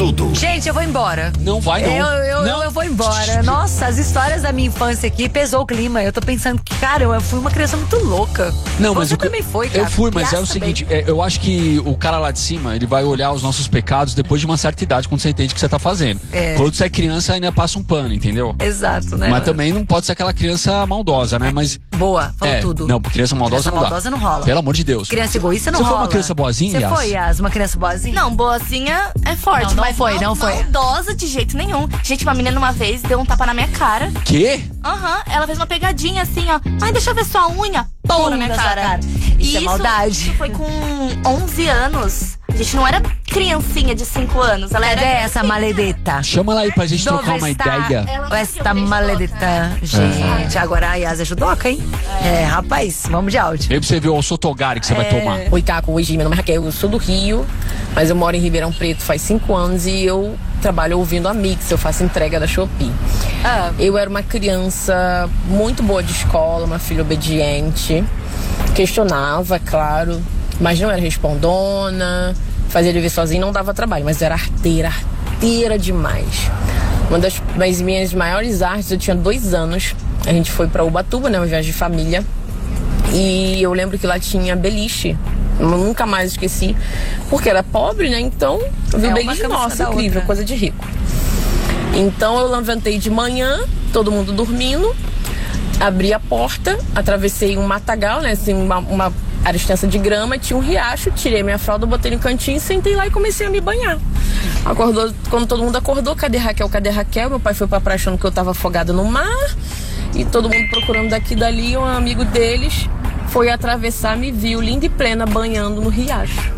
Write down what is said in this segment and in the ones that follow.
tudo. Gente, eu vou embora. Não vai, não. Eu vou embora. Nossa, as histórias da minha infância aqui pesou o clima. Eu tô pensando que, cara, eu fui uma criança muito louca. Não, mas você também foi, cara. Eu fui, mas é o Criança seguinte, eu acho que o cara lá de cima, ele vai olhar os nossos pecados depois de uma certa idade, quando você entende o que você tá fazendo. Quando você é criança, ainda passa um pano, entendeu? Exato, né? Mas também não pode ser aquela criança maldosa, né? Mas boa, falou tudo. Não, criança maldosa não dá. Maldosa não rola. Pelo amor de Deus. Criança egoísta não você rola. Você foi uma criança boazinha, Você Yas? foi, Yas, uma criança boazinha? Não, boazinha é forte. Não mas foi. maldosa de jeito nenhum. Gente, uma menina uma vez deu um tapa na minha cara. Quê? Ela fez uma pegadinha assim, ó. Ai, deixa eu ver sua unha. Pô, na minha cara. Isso é maldade. Isso foi com 11 anos. A gente não era criancinha de 5 anos. Ela era essa maledeta? Chama ela aí pra gente trocar uma ideia. Esta maledeta. Gente, agora a Yas é judoca, hein? Rapaz, vamos de áudio. Aí pra você ver o Sotogari que você vai tomar. Oi, Caco. Oi, Gi. Meu nome é Raquel. Eu sou do Rio, mas eu moro em Ribeirão Preto faz 5 anos e eu trabalho ouvindo a Mix. Eu faço entrega da Shopee. Eu era uma criança muito boa de escola, uma filha obediente. Questionava, claro, mas não era respondona. Fazia dever sozinha, não dava trabalho, mas era arteira demais. Uma das minhas maiores artes, eu tinha 2 anos. A gente foi pra Ubatuba, né, uma viagem de família. E eu lembro que lá tinha beliche. Eu nunca mais esqueci. Porque era pobre, né? Então, eu vi o beliche, nossa, incrível, coisa de rico. Então eu levantei de manhã, todo mundo dormindo. Abri a porta, atravessei um matagal, né? Assim, uma área extensa de grama, tinha um riacho, tirei minha fralda, botei no cantinho, sentei lá e comecei a me banhar. Quando todo mundo acordou, cadê Raquel, cadê Raquel? Meu pai foi pra praia achando que eu tava afogada no mar. E todo mundo procurando daqui e dali, um amigo deles foi atravessar, me viu, linda e plena, banhando no riacho.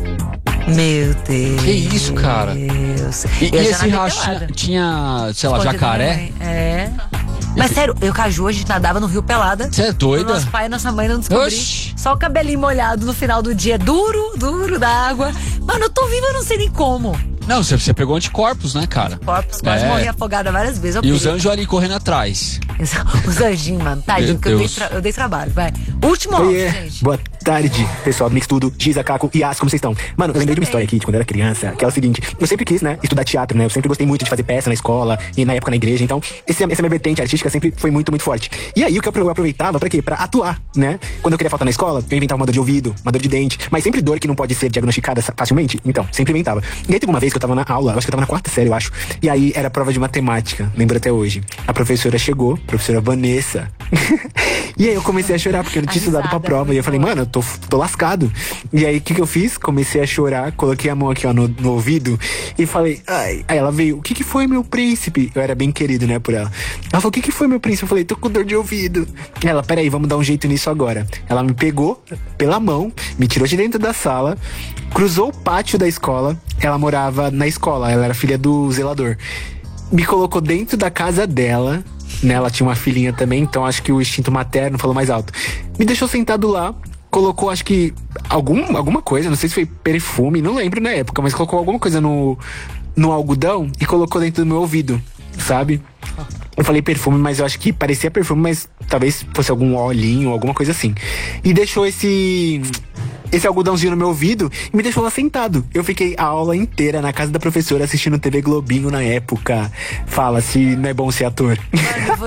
Meu Deus. Que isso, cara? E esse riacho tinha, sei lá, jacaré? Mas sério, eu Caju, a gente nadava no rio pelada. Você é doida? Nosso pai e nossa mãe não descobriram. Só o cabelinho molhado no final do dia, duro da água. Mano, eu tô viva, eu não sei nem como. Não, você pegou anticorpos, né, cara? Anticorpos, quase morri afogada várias vezes. E os anjos ali correndo atrás. Os anjinhos, mano. Tadinho, porque eu dei trabalho, vai. Último áudio, gente. Boa tarde, pessoal do Mix Tudo, Giza, Caco e Yas, como vocês estão? Mano, eu lembrei de uma história aqui de quando eu era criança, que é o seguinte: eu sempre quis, né, estudar teatro, né? Eu sempre gostei muito de fazer peça na escola e na época na igreja, então essa minha vertente artística sempre foi muito, muito forte. E aí o que eu aproveitava pra quê? Pra atuar, né? Quando eu queria faltar na escola, eu inventava uma dor de ouvido, uma dor de dente, mas sempre dor que não pode ser diagnosticada facilmente, então, sempre inventava. E aí teve uma vez que eu tava na aula, acho que eu tava na 4ª série, eu acho, e aí era prova de matemática, lembro até hoje. A professora chegou, a professora Vanessa, e aí eu comecei a chorar, porque eu não tinha estudado pra prova, e eu falei, mano, eu tô lascado. E aí, o que eu fiz? Comecei a chorar, coloquei a mão aqui, ó, no ouvido e falei, ai. Aí ela veio, o que foi, meu príncipe? Eu era bem querido, né, por ela. Ela falou, o que foi, meu príncipe? Eu falei, tô com dor de ouvido. Ela, peraí, vamos dar um jeito nisso agora. Ela me pegou pela mão, me tirou de dentro da sala, cruzou o pátio da escola. Ela morava na escola, ela era filha do zelador. Me colocou dentro da casa dela, né, ela tinha uma filhinha também, então acho que o instinto materno falou mais alto. Me deixou sentado lá, colocou, acho que, alguma coisa, não sei se foi perfume, não lembro na época, mas colocou alguma coisa no algodão e colocou dentro do meu ouvido, sabe? Eu falei perfume, mas eu acho que parecia perfume, mas talvez fosse algum olhinho, alguma coisa assim. E deixou esse algodãozinho no meu ouvido e me deixou lá sentado. Eu fiquei a aula inteira na casa da professora assistindo TV Globinho na época. Fala se não é bom ser ator.